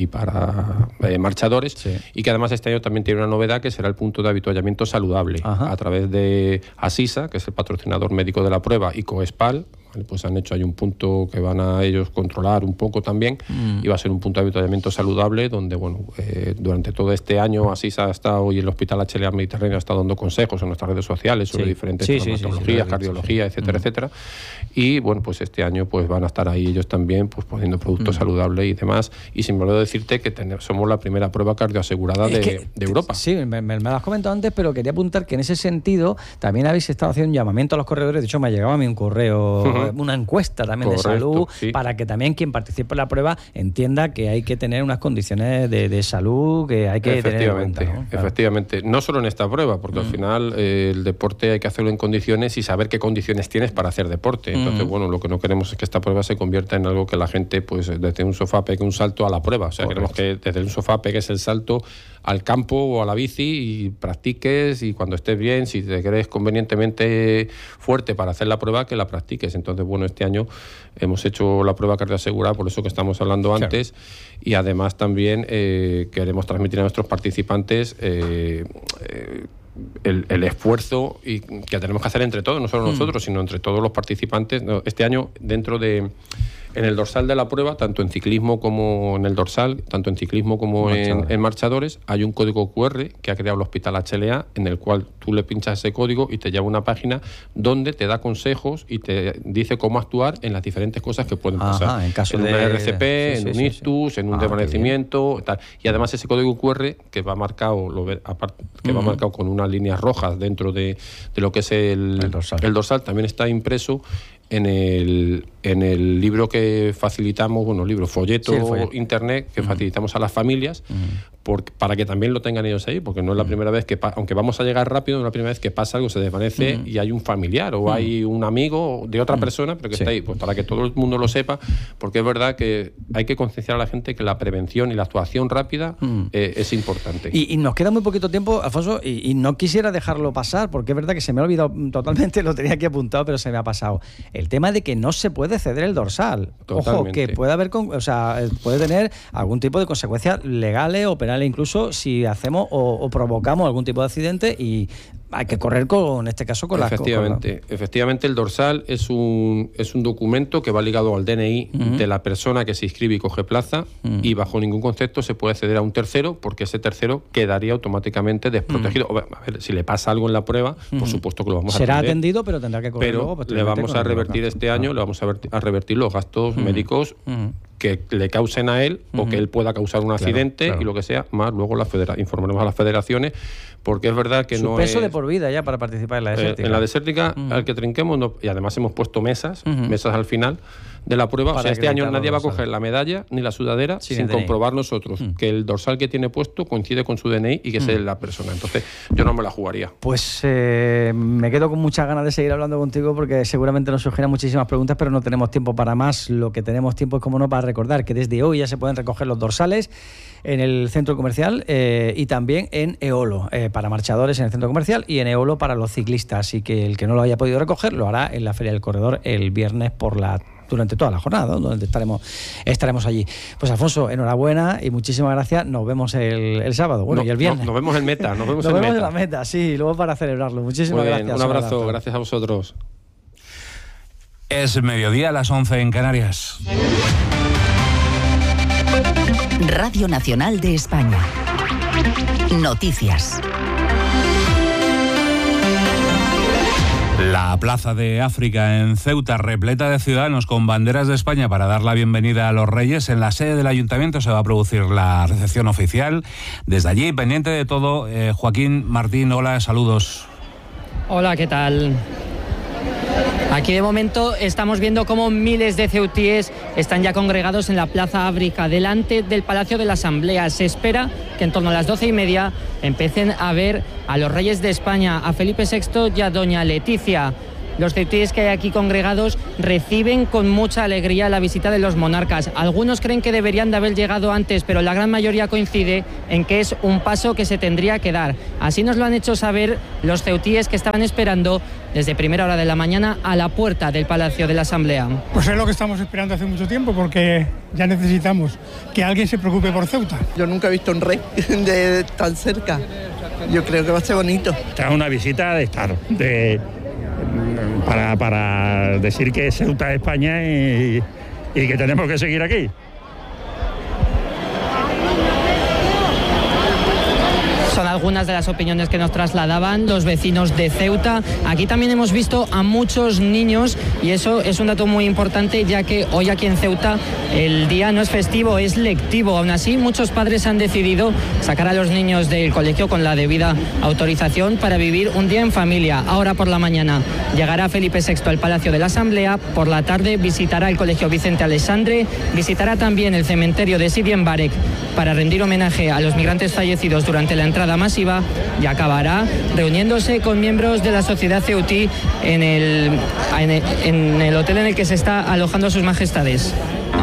marchadores, y que además este año también tiene una novedad, que será el punto de avituallamiento saludable. A través de Asisa, que es el patrocinador médico de la prueba, y Coespal, pues han hecho ahí un punto que van a ellos controlar un poco también, y va a ser un punto de avituallamiento saludable donde, bueno, durante todo este año Asisa ha estado, y el Hospital HLA Mediterráneo ha estado dando consejos en nuestras redes sociales sobre diferentes traumatologías, cardiología, etcétera, etcétera. Y bueno, pues este año pues van a estar ahí ellos también pues poniendo productos saludables y demás. Y sin olvidar decirte que somos la primera prueba cardioasegurada de Europa. Sí, me lo has comentado antes, pero quería apuntar que en ese sentido también habéis estado haciendo un llamamiento a los corredores. De hecho, me ha llegado a mí un correo, una encuesta también de salud, para que también quien participe en la prueba entienda que hay que tener unas condiciones de salud que hay que tener en cuenta, ¿no? Efectivamente, no solo en esta prueba, porque al final el deporte hay que hacerlo en condiciones y saber qué condiciones tienes para hacer deporte. Entonces, bueno, lo que no queremos es que esta prueba se convierta en algo que la gente, pues desde un sofá pegue un salto a la prueba. O sea, queremos que desde un sofá pegues el salto al campo o a la bici y practiques, y cuando estés bien, si te crees convenientemente fuerte para hacer la prueba, que la practiques. Entonces, bueno, este año hemos hecho la prueba cardiovascular, por eso que estamos hablando antes, y además también queremos transmitir a nuestros participantes el esfuerzo y que tenemos que hacer entre todos, no solo nosotros, sino entre todos los participantes. Este año, dentro de En el dorsal de la prueba, tanto en ciclismo como en el dorsal, tanto en ciclismo como en marchadores, hay un código QR que ha creado el Hospital HLA, en el cual tú le pinchas ese código y te lleva a una página donde te da consejos y te dice cómo actuar en las diferentes cosas que pueden pasar. En caso en de un RCP, en un ictus, en un desvanecimiento, tal. Y además ese código QR que va marcado, va marcado con unas líneas rojas dentro de lo que es el dorsal, también está impreso en el libro que facilitamos, folleto, internet, que facilitamos a las familias, para que también lo tengan ellos ahí, porque no es la primera vez que, aunque vamos a llegar rápido, no es la primera vez que pasa algo, se desvanece y hay un familiar o hay un amigo de otra persona, pero que está ahí, pues para que todo el mundo lo sepa, porque es verdad que hay que concienciar a la gente que la prevención y la actuación rápida es importante. Y nos queda muy poquito tiempo, Alfonso, y no quisiera dejarlo pasar, porque es verdad que se me ha olvidado totalmente, lo tenía aquí apuntado, pero se me ha pasado. El tema de que no se puede ceder el dorsal. Totalmente. Ojo, que puede haber, puede tener algún tipo de consecuencias legales o penales, incluso si hacemos o provocamos algún tipo de accidente, y hay que correr en este caso con Efectivamente, el dorsal es un documento que va ligado al DNI de la persona que se inscribe y coge plaza, y bajo ningún concepto se puede ceder a un tercero, porque ese tercero quedaría automáticamente desprotegido. A ver, si le pasa algo en la prueba, por supuesto que lo vamos a atender. Será atendido, pero tendrá que correr luego. Le vamos a revertir este año, le vamos a revertir los gastos médicos que le causen a él o que él pueda causar un accidente y lo que sea, más luego informaremos a las federaciones, porque es verdad que no es... Su peso de por vida ya para participar en la desértica. En la desértica, al que trinquemos, y además hemos puesto mesas al final de la prueba. O sea, este año nadie va a coger la medalla ni la sudadera sin comprobar nosotros que el dorsal que tiene puesto coincide con su DNI y que es la persona. Entonces, yo no me la jugaría. Pues me quedo con muchas ganas de seguir hablando contigo, porque seguramente nos surgirán muchísimas preguntas, pero no tenemos tiempo para más. Lo que tenemos tiempo es, como no, para recordar que desde hoy ya se pueden recoger los dorsales en el centro comercial y también en Eolo, para marchadores en el centro comercial, y en Eolo para los ciclistas. Así que el que no lo haya podido recoger lo hará en la Feria del Corredor el viernes durante toda la jornada, ¿no? Donde estaremos allí. Pues Alfonso, enhorabuena y muchísimas gracias. Nos vemos el sábado, y el viernes. Nos vemos en meta. Nos vemos en la meta, sí, luego para celebrarlo. Muchísimas gracias. Un abrazo, gracias a vosotros. Es mediodía, a las 11 en Canarias. Radio Nacional de España. Noticias. La Plaza de África en Ceuta, repleta de ciudadanos con banderas de España para dar la bienvenida a los Reyes. En la sede del Ayuntamiento se va a producir la recepción oficial. Desde allí, pendiente de todo, Joaquín Martín, hola, saludos. Hola, ¿qué tal? Aquí de momento estamos viendo cómo miles de ceutíes están ya congregados en la Plaza África, delante del Palacio de la Asamblea. Se espera que en torno a las 12:30 empiecen a ver a los Reyes de España, a Felipe VI y a doña Leticia. Los ceutíes que hay aquí congregados reciben con mucha alegría la visita de los monarcas. Algunos creen que deberían de haber llegado antes, pero la gran mayoría coincide en que es un paso que se tendría que dar. Así nos lo han hecho saber los ceutíes que estaban esperando desde primera hora de la mañana a la puerta del Palacio de la Asamblea. Pues es lo que estamos esperando hace mucho tiempo, porque ya necesitamos que alguien se preocupe por Ceuta. Yo nunca he visto un rey de tan cerca. Yo creo que va a ser bonito. Trae una visita de Estado, para decir que Ceuta es España y que tenemos que seguir aquí. Son algunas de las opiniones que nos trasladaban los vecinos de Ceuta. Aquí también hemos visto a muchos niños, y eso es un dato muy importante, ya que hoy aquí en Ceuta el día no es festivo, es lectivo. Aún así, muchos padres han decidido sacar a los niños del colegio con la debida autorización para vivir un día en familia. Ahora por la mañana llegará Felipe VI al Palacio de la Asamblea, por la tarde visitará el Colegio Vicente Alexandre, visitará también el cementerio de Sidi Mbarek para rendir homenaje a los migrantes fallecidos durante la entrada masiva, y acabará reuniéndose con miembros de la sociedad ceutí en el hotel en el que se está alojando sus majestades.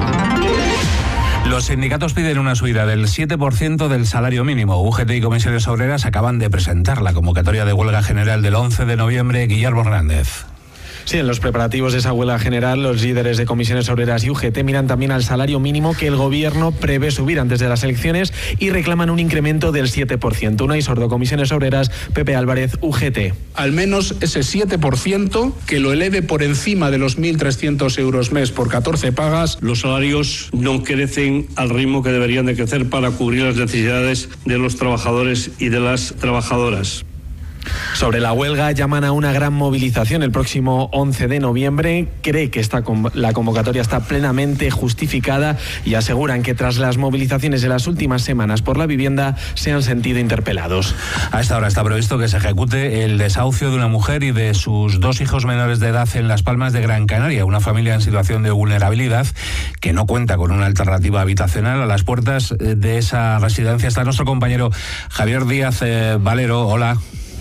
Los sindicatos piden una subida del 7% del salario mínimo. UGT y Comisiones Obreras acaban de presentar la convocatoria de huelga general del 11 de noviembre. Guillermo Hernández. Sí, en los preparativos de esa huelga general, los líderes de comisiones obreras y UGT miran también al salario mínimo que el gobierno prevé subir antes de las elecciones y reclaman un incremento del 7%. Unai Sordo, comisiones obreras, Pepe Álvarez, UGT. Al menos ese 7% que lo eleve por encima de los 1.300 euros mes por 14 pagas. Los salarios no crecen al ritmo que deberían de crecer para cubrir las necesidades de los trabajadores y de las trabajadoras. Sobre la huelga, llaman a una gran movilización el próximo 11 de noviembre. Cree que la convocatoria está plenamente justificada y aseguran que tras las movilizaciones de las últimas semanas por la vivienda se han sentido interpelados. A esta hora está previsto que se ejecute el desahucio de una mujer y de sus 2 hijos menores de edad en Las Palmas de Gran Canaria, una familia en situación de vulnerabilidad que no cuenta con una alternativa habitacional. A las puertas de esa residencia está nuestro compañero Javier Díaz Valero. Hola.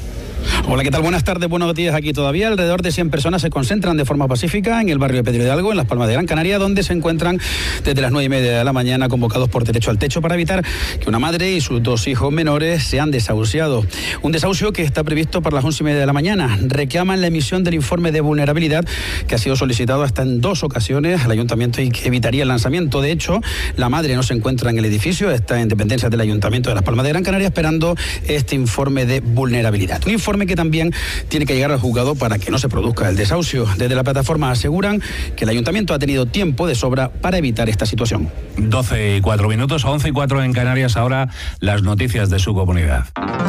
Hola, ¿qué tal? Buenas tardes, buenos días. Aquí todavía alrededor de 100 personas se concentran de forma pacífica en el barrio de Pedro Hidalgo, en Las Palmas de Gran Canaria, donde se encuentran desde las 9:30 de la mañana convocados por derecho al techo para evitar que una madre y sus 2 hijos menores sean desahuciados. Un desahucio que está previsto para las 11:30 de la mañana. Reclaman la emisión del informe de vulnerabilidad que ha sido solicitado hasta en 2 ocasiones al ayuntamiento y que evitaría el lanzamiento. De hecho, la madre no se encuentra en el edificio, está en dependencias del ayuntamiento de Las Palmas de Gran Canaria esperando este informe de vulnerabilidad. Un informe que también tiene que llegar al juzgado para que no se produzca el desahucio. Desde la plataforma aseguran que el ayuntamiento ha tenido tiempo de sobra para evitar esta situación. 12:04 minutos, 11:04 en Canarias. Ahora las noticias de su comunidad.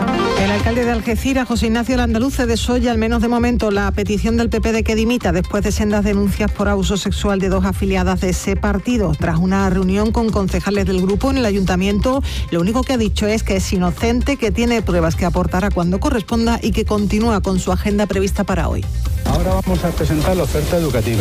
El alcalde de Algeciras, José Ignacio Landaluce, desoye, al menos de momento, la petición del PP de que dimita después de sendas denuncias por abuso sexual de 2 afiliadas de ese partido. Tras una reunión con concejales del grupo en el ayuntamiento, lo único que ha dicho es que es inocente, que tiene pruebas que aportará cuando corresponda y que continúa con su agenda prevista para hoy. Ahora vamos a presentar la oferta educativa.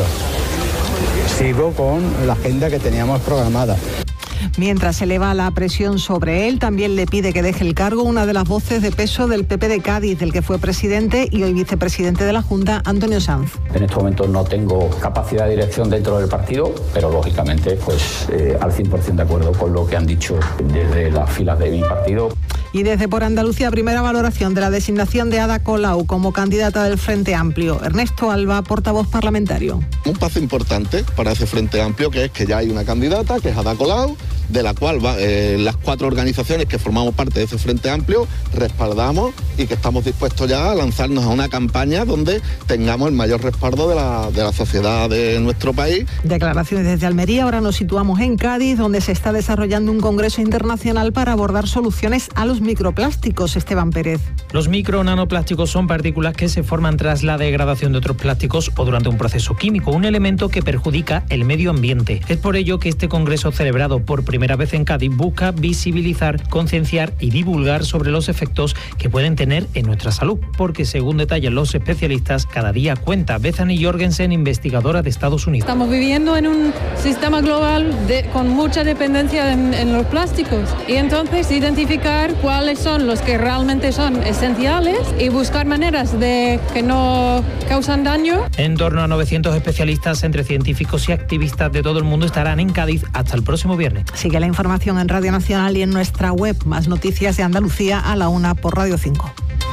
Sigo con la agenda que teníamos programada. Mientras eleva la presión sobre él, también le pide que deje el cargo una de las voces de peso del PP de Cádiz, del que fue presidente y hoy vicepresidente de la Junta, Antonio Sanz. En este momento no tengo capacidad de dirección dentro del partido, pero lógicamente al 100% de acuerdo con lo que han dicho desde las filas de mi partido. Y desde Por Andalucía, primera valoración de la designación de Ada Colau como candidata del Frente Amplio. Ernesto Alba, portavoz parlamentario. Un paso importante para ese Frente Amplio, que es que ya hay una candidata, que es Ada Colau, de la cual las 4 organizaciones que formamos parte de ese Frente Amplio respaldamos y que estamos dispuestos ya a lanzarnos a una campaña donde tengamos el mayor respaldo de la sociedad de nuestro país. Declaraciones desde Almería. Ahora nos situamos en Cádiz, donde se está desarrollando un congreso internacional para abordar soluciones a los microplásticos. Esteban Pérez. Los micronanoplásticos son partículas que se forman tras la degradación de otros plásticos o durante un proceso químico, un elemento que perjudica el medio ambiente. Es por ello que este congreso, celebrado por primera vez en Cádiz, busca visibilizar, concienciar y divulgar sobre los efectos que pueden tener en nuestra salud, porque según detallan los especialistas, cada día cuenta. Bethany Jorgensen, investigadora de Estados Unidos. Estamos viviendo en un sistema global con mucha dependencia en los plásticos y entonces identificar cuáles son los que realmente son esenciales y buscar maneras de que no causan daño. En torno a 900 especialistas entre científicos y activistas de todo el mundo estarán en Cádiz hasta el próximo viernes. Sigue la información en Radio Nacional y en nuestra web. Más noticias de Andalucía a la 1 por Radio 5.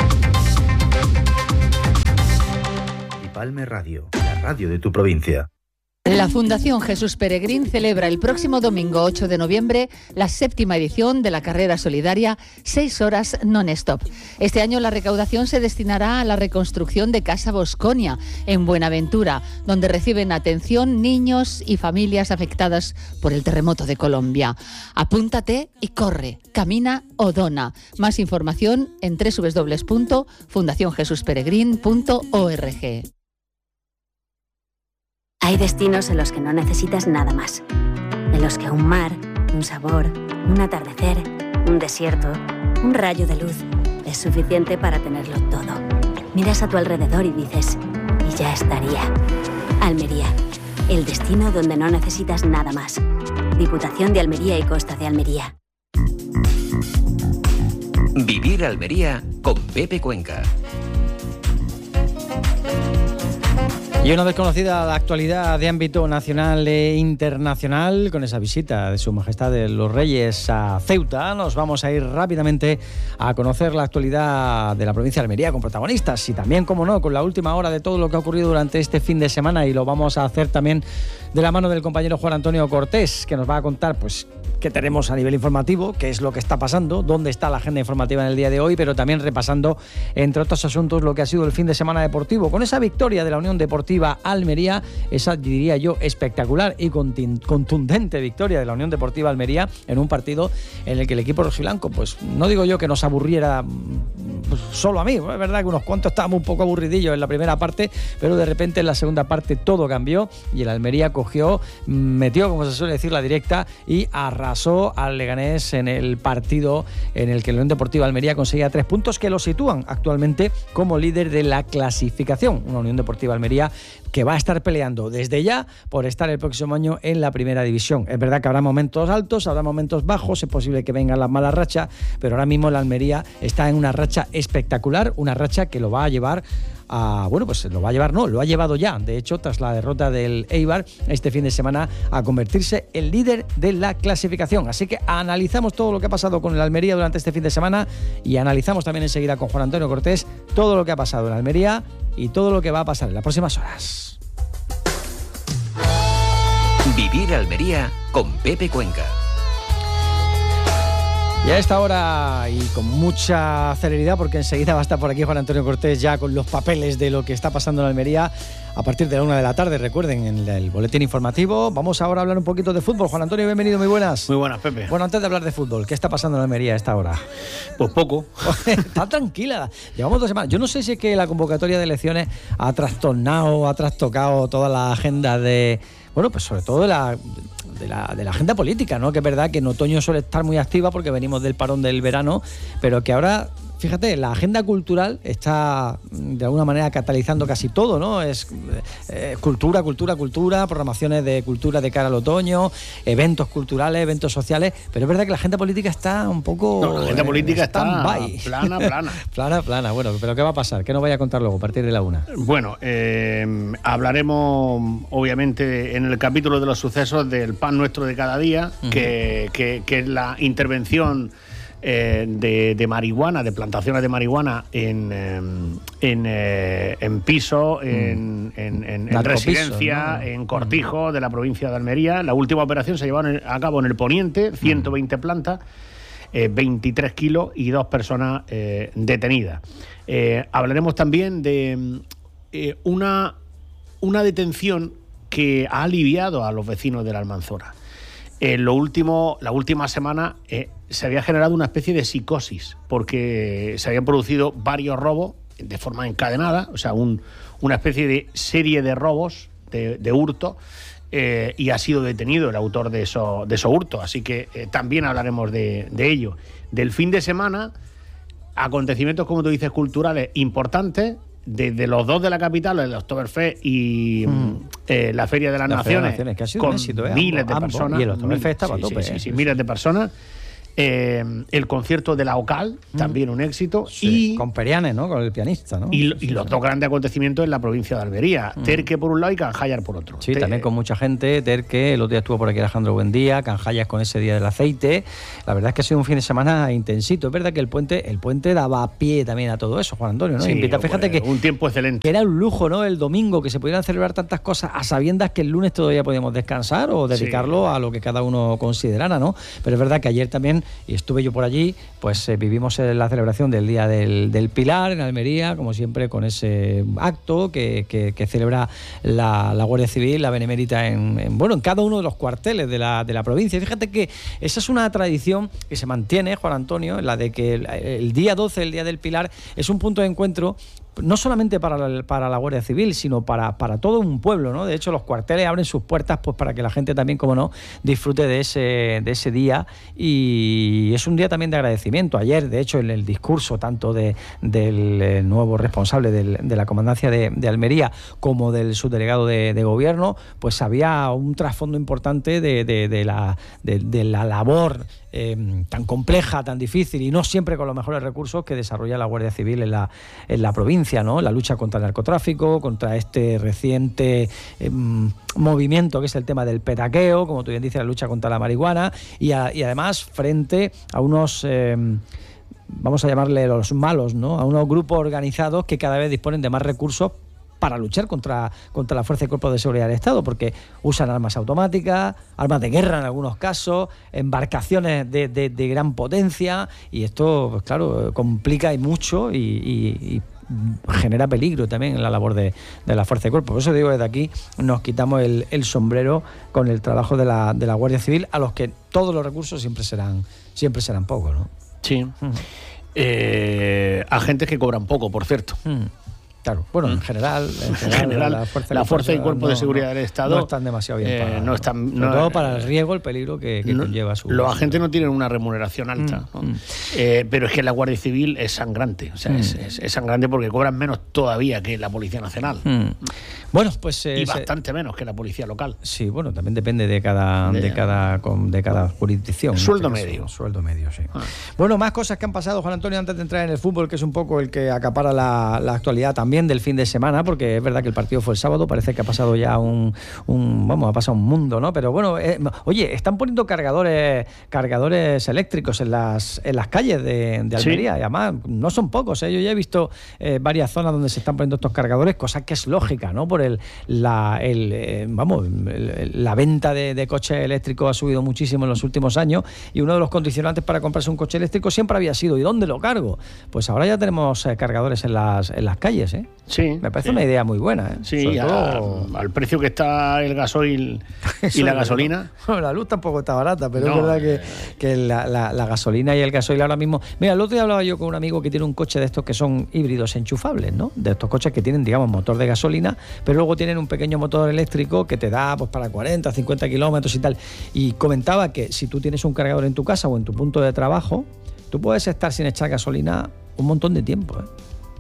Palme Radio, la radio de tu provincia. La Fundación Jesús Peregrín celebra el próximo domingo 8 de noviembre la 7ª edición de la carrera solidaria 6 horas non-stop. Este año la recaudación se destinará a la reconstrucción de Casa Bosconia en Buenaventura, donde reciben atención niños y familias afectadas por el terremoto de Colombia. Apúntate y corre, camina o dona. Más información en www.fundacionjesusperegrin.org. Hay destinos en los que no necesitas nada más. En los que un mar, un sabor, un atardecer, un desierto, un rayo de luz es suficiente para tenerlo todo. Miras a tu alrededor y dices, y ya estaría. Almería, el destino donde no necesitas nada más. Diputación de Almería y Costa de Almería. Vivir Almería con Pepe Cuenca. Y una vez conocida la actualidad de ámbito nacional e internacional, con esa visita de Su Majestad de los Reyes a Ceuta, nos vamos a ir rápidamente a conocer la actualidad de la provincia de Almería con protagonistas y también, como no, con la última hora de todo lo que ha ocurrido durante este fin de semana, y lo vamos a hacer también de la mano del compañero Juan Antonio Cortés, que nos va a contar pues qué tenemos a nivel informativo, qué es lo que está pasando, dónde está la agenda informativa en el día de hoy, pero también repasando, entre otros asuntos, lo que ha sido el fin de semana deportivo, con esa victoria de la Unión Deportiva Almería, esa, diría yo, espectacular y contundente victoria de la Unión Deportiva Almería en un partido en el que el equipo rojiblanco, pues no digo yo que nos aburriera pues, solo a mí, es verdad que unos cuantos estábamos un poco aburridillos en la primera parte, pero de repente en la segunda parte todo cambió y el Almería metió, como se suele decir, la directa y arrasó al Leganés en el partido en el que la Unión Deportiva Almería conseguía 3 puntos que lo sitúan actualmente como líder de la clasificación. Una Unión Deportiva Almería que va a estar peleando desde ya por estar el próximo año en la primera división. Es verdad que habrá momentos altos, habrá momentos bajos, es posible que vengan las malas rachas, pero ahora mismo la Almería está en una racha espectacular, una racha que lo va a llevar lo ha llevado ya, de hecho, tras la derrota del Eibar este fin de semana, a convertirse en líder de la clasificación. Así que analizamos todo lo que ha pasado con el Almería durante este fin de semana y analizamos también enseguida con Juan Antonio Cortés todo lo que ha pasado en Almería y todo lo que va a pasar en las próximas horas. Vivir Almería con Pepe Cuenca. Y a esta hora, y con mucha celeridad, porque enseguida va a estar por aquí Juan Antonio Cortés ya con los papeles de lo que está pasando en Almería a partir de la 1 de la tarde, recuerden, en el boletín informativo. Vamos ahora a hablar un poquito de fútbol. Juan Antonio, bienvenido, muy buenas. Muy buenas, Pepe. Bueno, antes de hablar de fútbol, ¿qué está pasando en Almería a esta hora? Pues poco. Está tranquila. Llevamos 2 semanas. Yo no sé si es que la convocatoria de elecciones ha trastocado toda la agenda de... Bueno, pues sobre todo de la agenda política, ¿no? Que es verdad que en otoño suele estar muy activa porque venimos del parón del verano, pero que ahora, fíjate, la agenda cultural está de alguna manera catalizando casi todo, ¿no? Es cultura, programaciones de cultura de cara al otoño, eventos culturales, eventos sociales, pero es verdad que la agenda política está un poco... No, la agenda política está plana. Bueno, pero ¿qué va a pasar? ¿Qué nos vaya a contar luego a partir de la 1? Bueno, hablaremos obviamente en el capítulo de los sucesos del pan nuestro de cada día, que es la intervención de marihuana, de plantaciones de marihuana en piso, en residencia, ¿no? En cortijo de la provincia de Almería. La última operación se llevó a cabo en el Poniente, 120 plantas, 23 kilos y 2 personas detenidas. Hablaremos también de una detención que ha aliviado a los vecinos de la Almanzora. La última semana se había generado una especie de psicosis porque se habían producido varios robos de forma encadenada, o sea, una especie de serie de robos, de hurto, y ha sido detenido el autor de esos hurtos, así que también hablaremos de ello. Del fin de semana, acontecimientos, como tú dices, culturales importantes, desde los 2 de la capital, el Oktoberfest y la Feria de las Naciones, que ha sido con un éxito, miles de personas. Y el Oktoberfest estaba a tope. Sí, miles de personas. El concierto de la OCAL, también un éxito. Sí, y con Perianes, ¿no? Con el pianista, ¿no? Y los 2 grandes acontecimientos en la provincia de Almería. Terque por un lado y Canjallar por otro. Sí, también con mucha gente. Terque, el otro día estuvo por aquí Alejandro Buendía, Canjallas con ese día del aceite. La verdad es que ha sido un fin de semana intensito. Es verdad que el puente daba pie también a todo eso, Juan Antonio, ¿no? Sí, fíjate que un tiempo excelente. Que era un lujo, ¿no? El domingo, que se pudieran celebrar tantas cosas a sabiendas que el lunes todavía podíamos descansar o dedicarlo a lo que cada uno considerara, ¿no? Pero es verdad que ayer también, y estuve yo por allí, pues vivimos la celebración del Día del Pilar en Almería, como siempre, con ese acto que celebra la Guardia Civil, la Benemérita, en cada uno de los cuarteles de la provincia. Fíjate que esa es una tradición que se mantiene, Juan Antonio, la de que el día 12, el Día del Pilar, es un punto de encuentro no solamente para la Guardia Civil, sino para todo un pueblo, ¿no? De hecho, los cuarteles abren sus puertas pues para que la gente también, como no, disfrute de ese día, y es un día también de agradecimiento. Ayer, de hecho, en el discurso tanto del nuevo responsable de la comandancia de Almería como del subdelegado de gobierno, pues había un trasfondo importante de la labor tan compleja, tan difícil y no siempre con los mejores recursos que desarrolla la Guardia Civil en la provincia. potencia, ¿no? La lucha contra el narcotráfico, contra este reciente movimiento que es el tema del petaqueo, como tú bien dices, la lucha contra la marihuana, y además frente a unos... vamos a llamarle los malos, ¿no? A unos grupos organizados que cada vez disponen de más recursos para luchar contra la Fuerza y Cuerpos de Seguridad del Estado, porque usan armas automáticas, armas de guerra en algunos casos, embarcaciones de gran potencia, y esto, pues claro, complica y mucho y genera peligro también en la labor de la Fuerza y Cuerpos. Por eso digo, desde aquí nos quitamos el sombrero con el trabajo de la Guardia Civil, a los que todos los recursos siempre serán pocos, ¿no? Sí. Agentes que cobran poco, por cierto. Claro, bueno, en general la Fuerza y Cuerpo de Seguridad del Estado no están demasiado bien pagados. No están, sobre todo para el riesgo, el peligro que conlleva su... Los agentes no tienen una remuneración alta, ¿no? Pero es que la Guardia Civil es sangrante, o sea, es sangrante porque cobran menos todavía que la Policía Nacional. Bueno, pues... y bastante menos que la Policía Local. Sí, bueno, también depende de cada jurisdicción. Sueldo medio. Sueldo medio, sí. Bueno, más cosas que han pasado, Juan Antonio, antes de entrar en el fútbol, que es un poco el que acapara la actualidad también del fin de semana, porque es verdad que el partido fue el sábado, parece que ha pasado ya ha pasado un mundo, ¿no? Pero bueno, oye, están poniendo cargadores eléctricos en las calles de Almería, y además no son pocos, ¿eh? Yo ya he visto varias zonas donde se están poniendo estos cargadores, cosa que es lógica, ¿no? Por la venta de coches eléctricos ha subido muchísimo en los últimos años, y uno de los condicionantes para comprarse un coche eléctrico siempre había sido ¿y dónde lo cargo? Pues ahora ya tenemos cargadores en las calles, ¿eh? Sí, me parece una idea muy buena, ¿eh? Sí, al precio que está el gasoil y la gasolina. Bueno, la luz tampoco está barata, pero es verdad que la gasolina y el gasoil ahora mismo... Mira, el otro día hablaba yo con un amigo que tiene un coche de estos que son híbridos enchufables, ¿no? De estos coches que tienen, digamos, motor de gasolina, pero luego tienen un pequeño motor eléctrico que te da pues para 40, 50 kilómetros y tal. Y comentaba que si tú tienes un cargador en tu casa o en tu punto de trabajo, tú puedes estar sin echar gasolina un montón de tiempo, ¿eh?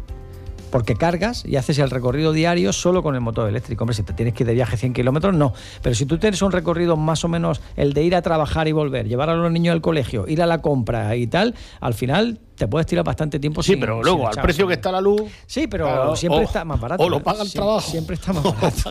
Porque cargas y haces el recorrido diario solo con el motor eléctrico. Hombre, si te tienes que ir de viaje 100 kilómetros, no. Pero si tú tienes un recorrido más o menos, el de ir a trabajar y volver, llevar a los niños al colegio, ir a la compra y tal, al final te puedes tirar bastante tiempo. Sí, pero luego, al precio que está la luz... Sí, pero siempre está más barato. O lo paga el trabajo. Siempre está más barato.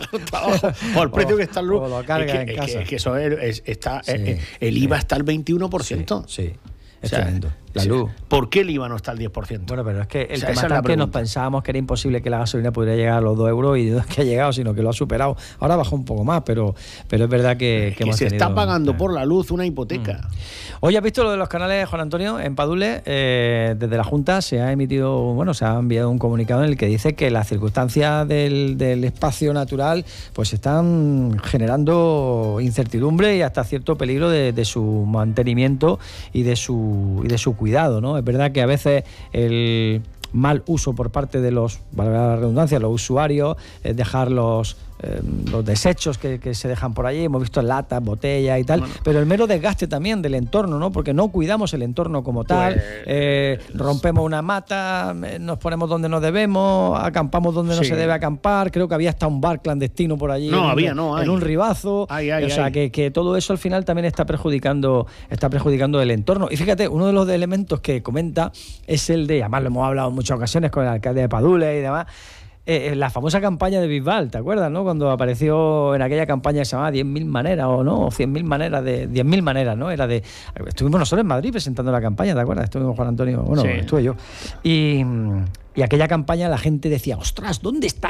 O al precio que está la luz. O lo carga en casa. Es que eso está... el IVA está al 21%. Sí. Es tremendo. La luz. ¿Por qué el IVA no está al 10%? Bueno, pero es que el tema está que nos pensábamos que era imposible que la gasolina pudiera llegar a los 2 euros, y no es que ha llegado, sino que lo ha superado. Ahora bajó un poco más, pero es verdad que hemos se tenido, está pagando por la luz una hipoteca. Hoy has visto lo de los canales, Juan Antonio, en Padule. Desde la Junta se ha enviado un comunicado en el que dice que las circunstancias del espacio natural pues están generando incertidumbre y hasta cierto peligro de su mantenimiento y de su cuidado, ¿no? Es verdad que a veces el mal uso por parte de valga la redundancia, los usuarios, dejar los desechos que se dejan por allí, hemos visto latas, botellas y tal, pero el mero desgaste también del entorno, ¿no? Porque no cuidamos el entorno como tal, rompemos una mata, nos ponemos donde no debemos, acampamos donde no se debe acampar. Creo que había hasta un bar clandestino por allí en un ribazo. O sea, que todo eso al final también está perjudicando el entorno. Y fíjate, uno de los elementos que comenta es el de, además lo hemos hablado en muchas ocasiones con el alcalde de Padule y demás, la famosa campaña de Bisbal, ¿te acuerdas, no? Cuando apareció en aquella campaña que se llamaba 10.000 maneras, o no, 100.000 maneras, 10.000 maneras, ¿no? Estuvimos nosotros en Madrid presentando la campaña, ¿te acuerdas? Estuvimos Juan Antonio, estuve yo. Y aquella campaña la gente decía, ostras, ¿dónde está